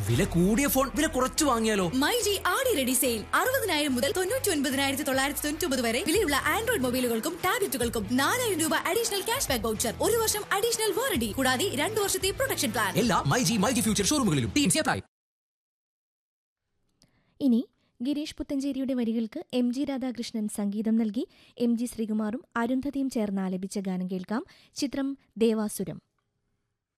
വില കൂടിയ ഫോൺ വില കുറച്ച് വാങ്ങിയാലോ? മൈ ജി ആടി റെഡി സെയിൽ 60,000 മുതൽ 99,999 വരെ വിലയുള്ള ആൻഡ്രോയിഡ് മൊബൈലുകൾക്കും ടാബ്ലറ്റുകൾക്കും 4,000 രൂപ അഡീഷണൽ ക്യാഷ് ബാക്ക് വൗച്ചർ, 1 വർഷം അഡീഷണൽ വാറണ്ടി, കൂടാതെ 2 വർഷത്തെ പ്രൊട്ടക്ഷൻ പ്ലാൻ. എല്ലാ my G future ഷോറൂമുകളിലും teams apply. ഇനി ഗിരീഷ് പുത്തഞ്ചേരിയുടെ വരികൾക്ക് MG രാധാകൃഷ്ണൻ സംഗീതം നൽകി MG ശ്രീകുമാറും അരുന്ധതിയും ചേർന്ന് ആലപിച്ച ഗാനം കേൾക്കാം. ചിത്രം ദേവാസുരം.